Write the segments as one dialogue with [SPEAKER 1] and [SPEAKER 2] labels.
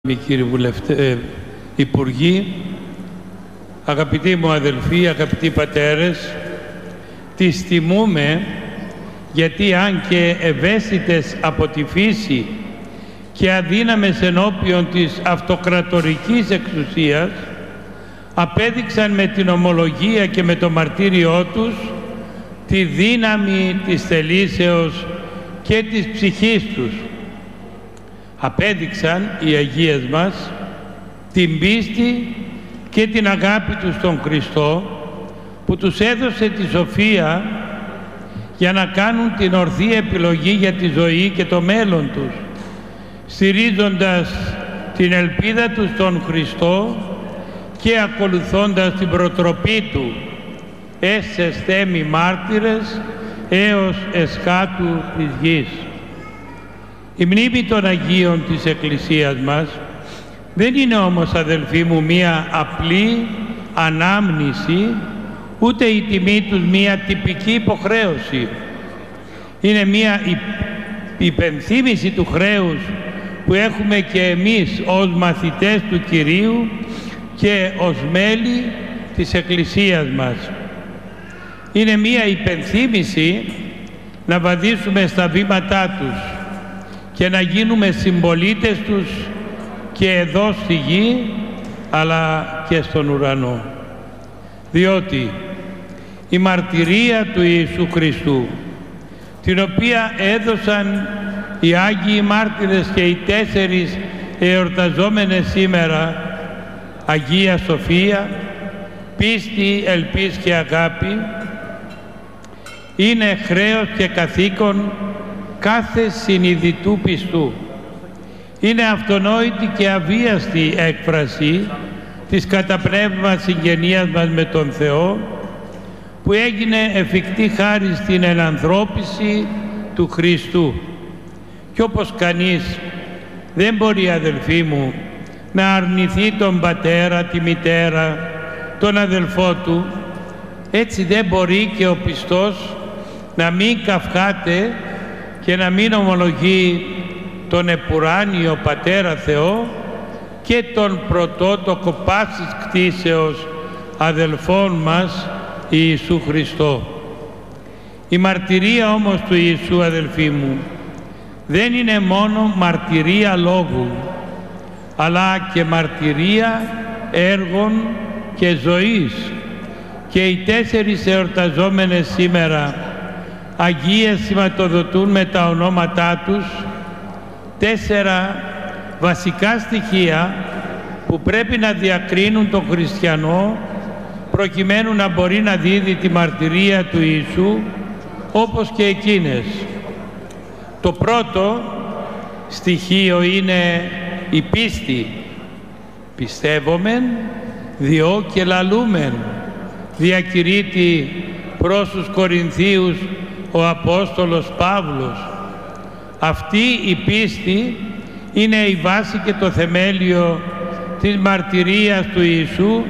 [SPEAKER 1] Κύριοι Υπουργοί, αγαπητοί μου αδελφοί, αγαπητοί πατέρες, τις τιμούμε γιατί αν και ευαίσθητες από τη φύση και αδύναμες ενώπιον της αυτοκρατορικής εξουσίας, απέδειξαν με την ομολογία και με το μαρτύριό τους τη δύναμη της θελήσεως και της ψυχής τους. Απέδειξαν οι Αγίες μας την πίστη και την αγάπη τους στον Χριστό, που τους έδωσε τη σοφία για να κάνουν την ορθή επιλογή για τη ζωή και το μέλλον τους, στηρίζοντας την ελπίδα τους στον Χριστό και ακολουθώντας την προτροπή Του «Έσσεστε μη μάρτυρες έως εσχάτου της γης». Η μνήμη των Αγίων της Εκκλησίας μας δεν είναι όμως, αδελφοί μου, μία απλή ανάμνηση, ούτε η τιμή τους μία τυπική υποχρέωση. Είναι μία υπενθύμηση του χρέους που έχουμε και εμείς ως μαθητές του Κυρίου και ως μέλη της Εκκλησίας μας. Είναι μία υπενθύμηση να βαδίσουμε στα βήματά τους και να γίνουμε συμπολίτες τους και εδώ στη γη αλλά και στον ουρανό. Διότι η μαρτυρία του Ιησού Χριστού, την οποία έδωσαν οι Άγιοι Μάρτυρες και οι 4 εορταζόμενες σήμερα, Αγία Σοφία, πίστη, ελπίς και αγάπη, είναι χρέος και καθήκον κάθε συνειδητού πιστού. Είναι αυτονόητη και αβίαστη έκφραση της κατά πνεύμα συγγενείας μας με τον Θεό, που έγινε εφικτή χάρη στην ενανθρώπιση του Χριστού. Και όπως κανείς δεν μπορεί, αδελφοί μου, να αρνηθεί τον πατέρα, τη μητέρα, τον αδελφό του, έτσι δεν μπορεί και ο πιστός να μην καυχάται και να μην ομολογεί τον επουράνιο Πατέρα Θεό και τον πρωτότοκο πάσης κτήσεως αδελφών μας Ιησού Χριστό. Η μαρτυρία όμως του Ιησού, αδελφοί μου, δεν είναι μόνο μαρτυρία λόγου, αλλά και μαρτυρία έργων και ζωής. Και οι 4 εορταζόμενες σήμερα Αγίες σηματοδοτούν με τα ονόματά τους 4 βασικά στοιχεία που πρέπει να διακρίνουν τον χριστιανό προκειμένου να μπορεί να δίδει τη μαρτυρία του Ιησού όπως και εκείνες. Το πρώτο στοιχείο είναι η πίστη. Πιστεύομεν, διό και λαλούμεν, διακηρύττει προς τους Κορινθίους ο Απόστολος Παύλος. Αυτή η πίστη είναι η βάση και το θεμέλιο της μαρτυρίας του Ιησού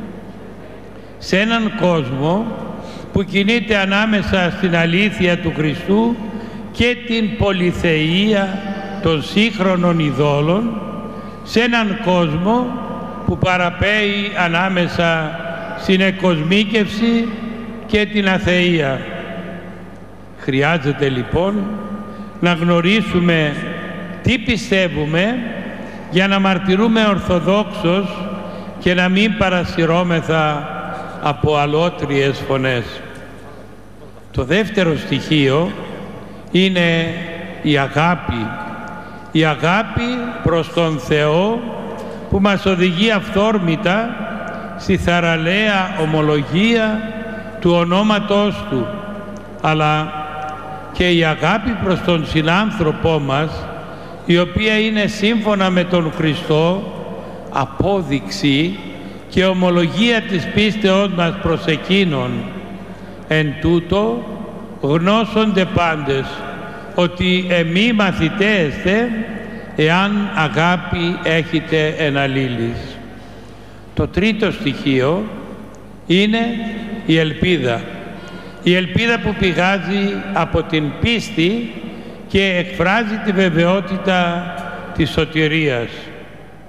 [SPEAKER 1] σε έναν κόσμο που κινείται ανάμεσα στην αλήθεια του Χριστού και την πολυθεΐα των σύγχρονων ειδόλων, σε έναν κόσμο που παραπέει ανάμεσα στην εκοσμίκευση και την αθεΐα. Χρειάζεται λοιπόν να γνωρίσουμε τι πιστεύουμε για να μαρτυρούμε ορθοδόξως και να μην παρασυρώμεθα από αλότριες φωνές. Το δεύτερο στοιχείο είναι η αγάπη. Η αγάπη προς τον Θεό που μας οδηγεί αυθόρμητα στη θαραλέα ομολογία του ονόματός Του, αλλά και η αγάπη προς τον συνάνθρωπό μας, η οποία είναι σύμφωνα με τον Χριστό απόδειξη και ομολογία της πίστεώς μας προς Εκείνον. Εν τούτο γνώσονται πάντες ότι εμείς μαθητέεστε εάν αγάπη έχετε εν αλλήλεις. Το τρίτο στοιχείο είναι η ελπίδα. Η ελπίδα που πηγάζει από την πίστη και εκφράζει τη βεβαιότητα της σωτηρίας.